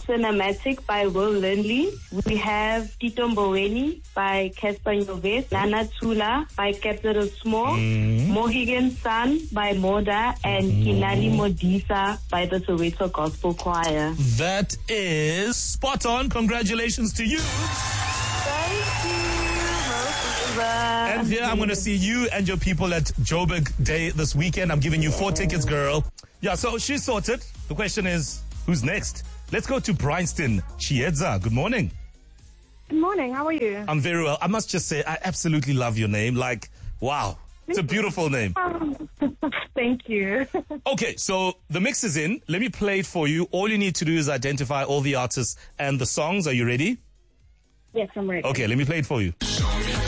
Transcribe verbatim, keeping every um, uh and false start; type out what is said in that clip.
Cinematic by Will Lindley. We have Tito Mboweni by Casper Nyovest. Nana Tula by Captain Small. Mm. Mohegan Sun by Moda. And mm. Kinali Modisa by the Soweto Gospel Choir. That is spot on. Congratulations to you. Thank you. And here I'm going to see you and your people at Joburg Day this weekend. I'm giving you four tickets, girl. Yeah, so she's sorted. The question is, who's next? Let's go to Bryanston. Chiedza, good morning. Good morning. How are you? I'm very well. I must just say, I absolutely love your name. Like, wow. It's a beautiful name. Thank you. Okay, so the mix is in. Let me play it for you. All you need to do is identify all the artists and the songs. Are you ready? Yes, I'm ready. Okay, let me play it for you.